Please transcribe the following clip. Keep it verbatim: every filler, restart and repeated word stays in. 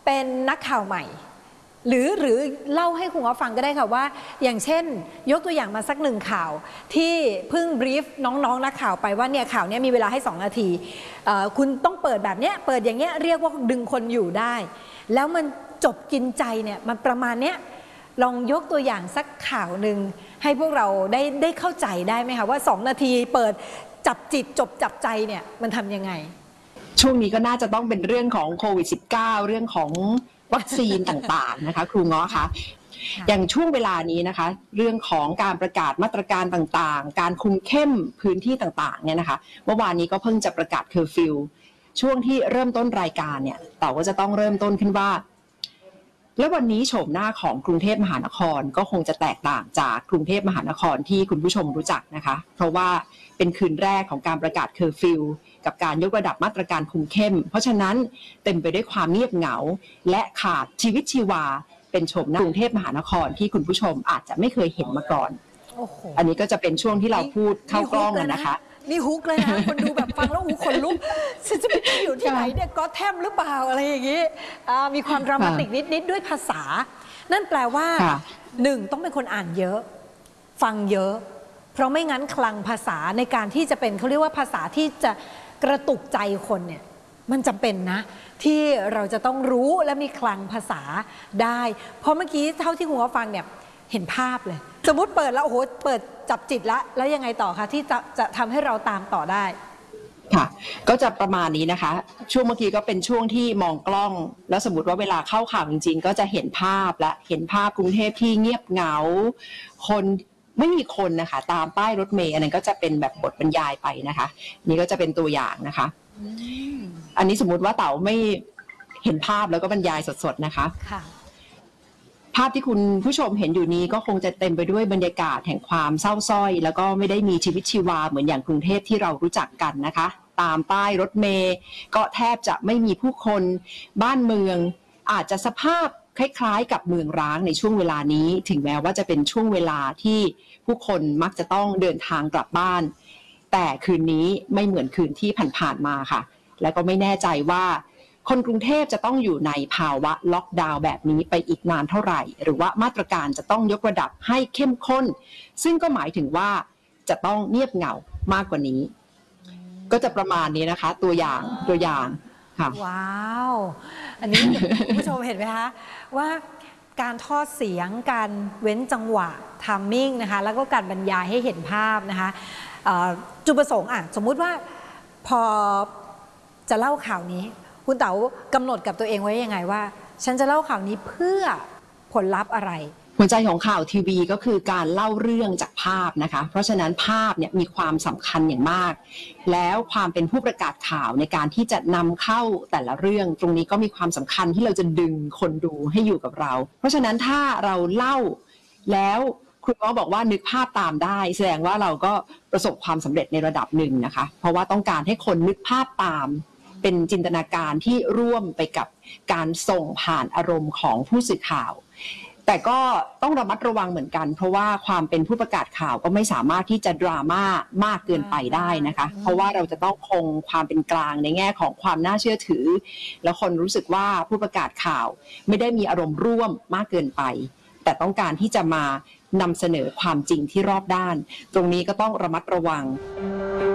เป็นนักข่าวใหม่หรือหรือเล่าให้คุณฟังก็ได้ค่ะว่าอย่างเช่นยกตัวอย่างมาสักหนึ่งข่าวที่เพิ่งบรีฟน้องๆนักข่าวไปว่าเนี่ยข่าวนี้มีเวลาให้สองนาทีคุณต้องเปิดแบบเนี้ยเปิดอย่างเงี้ยเรียกว่าดึงคนอยู่ได้แล้วมันจบกินใจเนี่ยมันประมาณเนี้ยลองยกตัวอย่างสักข่าวหนึ่งให้พวกเราได้ได้เข้าใจได้ไหมคะว่าสองนาทีเปิดจับจิตจบจับใจเนี่ยมันทำยังไงช่วงนี้ก็น่าจะต้องเป็นเรื่องของโควิด สิบเก้า เรื่องของวัคซีนต่างๆนะคะครูง้อคะอย่างช่วงเวลานี้นะคะเรื่องของการประกาศมาตรการต่างๆการคุมเข้มพื้นที่ต่างๆเนี่ยนะคะเมื่อวานนี้ก็เพิ่งจะประกาศเคอร์ฟิวช่วงที่เริ่มต้นรายการเนี่ยเต่าก็จะต้องเริ่มต้นขึ้นว่าและวันนี้โฉมหน้าของกรุงเทพมหานครก็คงจะแตกต่างจากกรุงเทพมหานครที่คุณผู้ชมรู้จักนะคะเพราะว่าเป็นคืนแรกของการประกาศเคอร์ฟิวกับการยกระดับมาตรการคุมเข้มเพราะฉะนั้นเต็มไปด้วยความเงียบเหงาและขาดชีวิตชีวาเป็นโฉมหน้ากรุงเทพมหานครที่คุณผู้ชมอาจจะไม่เคยเห็นมาก่อนอันนี้ก็จะเป็นช่วงที่เราพูดเข้ากล้องนะคะนี่ฮุกเลยนะคนดูแบบฟังแล้วหูขนลุกฉันจะไปอยู่ที่ไหนเนี่ยก็แทมหรือเปล่าอะไรอย่างนี้มีความดรามาติกนิดๆด้วยภาษานั่นแปลว่าหนึ่งต้องเป็นคนอ่านเยอะฟังเยอะเพราะไม่งั้นคลังภาษาในการที่จะเป็นเขาเรียกว่าภาษาที่จะกระตุกใจคนเนี่ยมันจำเป็นนะที่เราจะต้องรู้และมีคลังภาษาได้เพราะเมื่อกี้เท่าที่คุณฟังเนี่ยเห็นภาพเลยสมมติเปิดแล้วโอ้โหเปิดจับจิตแล้วแล้วยังไงต่อคะที่จะจะทำให้เราตามต่อได้ค่ะก็จะประมาณนี้นะคะช่วงเมื่อกี้ก็เป็นช่วงที่มองกล้องแล้วสมมติว่าเวลาเข้าข่าวจริงๆก็จะเห็นภาพและเห็นภาพกรุงเทพที่เงียบเหงาคนไม่มีคนนะคะตามป้ายรถเมล์อันนั้นก็จะเป็นแบบบทบรรยายไปนะคะนี่ก็จะเป็นตัวอย่างนะคะอันนี้สมมุติว่าเต๋าไม่เห็นภาพแล้วก็บรรยายสดๆนะคะภาพที่คุณผู้ชมเห็นอยู่นี้ก็คงจะเต็มไปด้วยบรรยากาศแห่งความเศร้าส้อยแล้วก็ไม่ได้มีชีวิตชีวาเหมือนอย่างกรุงเทพที่เรารู้จักกันนะคะตามป้ายรถเมล์ก็แทบจะไม่มีผู้คนบ้านเมืองอาจจะสภาพคล้ายๆกับเมืองร้างในช่วงเวลานี้ถึงแม้ว่าจะเป็นช่วงเวลาที่ผู้คนมักจะต้องเดินทางกลับบ้านแต่คืนนี้ไม่เหมือนคืนที่ผ่านๆมาค่ะและก็ไม่แน่ใจว่าคนกรุงเทพจะต้องอยู่ในภาวะล็อกดาวน์แบบนี้ไปอีกนานเท่าไหร่หรือว่ามาตรการจะต้องยกระดับให้เข้มข้นซึ่งก็หมายถึงว่าจะต้องเงียบเหงามากกว่านี้ก็จะประมาณนี้นะคะตัวอย่างตัวอย่างค่ะว้าวอันนี้คุณผู้ชมเห็นไหมคะว่าการทอดเสียงการเว้นจังหวะไทมิ่งนะคะแล้วก็การบรรยายให้เห็นภาพนะคะจุดประสงค์อ่ะสมมุติว่าพอจะเล่าข่าวนี้คุณเต๋ากำหนดกับตัวเองไว้ยังไงว่าฉันจะเล่าข่าวนี้เพื่อผลลัพธ์อะไรหัวใจของข่าวทีวีก็คือการเล่าเรื่องจากภาพนะคะเพราะฉะนั้นภาพเนี่ยมีความสำคัญอย่างมากแล้วความเป็นผู้ประกาศข่าวในการที่จะนำเข้าแต่ละเรื่องตรงนี้ก็มีความสำคัญที่เราจะดึงคนดูให้อยู่กับเราเพราะฉะนั้นถ้าเราเล่าแล้วคุณหมอบอกว่านึกภาพตามได้แสดงว่าเราก็ประสบความสำเร็จในระดับหนึ่งนะคะเพราะว่าต้องการให้คนนึกภาพตามเป็นจินตนาการที่ร่วมไปกับการส่งผ่านอารมณ์ของผู้สื่อข่าวแต่ก็ต้องระมัดระวังเหมือนกันเพราะว่าความเป็นผู้ประกาศข่าวก็ไม่สามารถที่จะดราม่ามากเกินไปได้นะคะเพราะว่าเราจะต้องคงความเป็นกลางในแง่ของความน่าเชื่อถือแล้วคนรู้สึกว่าผู้ประกาศข่าวไม่ได้มีอารมณ์ร่วมมากเกินไปแต่ต้องการที่จะมานำเสนอความจริงที่รอบด้านตรงนี้ก็ต้องระมัดระวัง